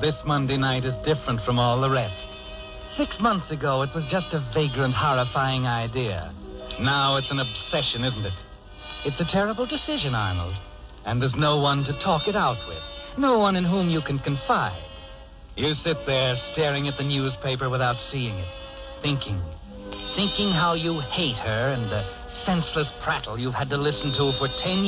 this Monday night is different from all the rest. 6 months ago, it was just a vagrant, horrifying idea. Now it's an obsession, isn't it? It's a terrible decision, Arnold. And there's no one to talk it out with. No one in whom you can confide. You sit there staring at the newspaper without seeing it. Thinking how you hate her and the senseless prattle you've had to listen to for 10 years.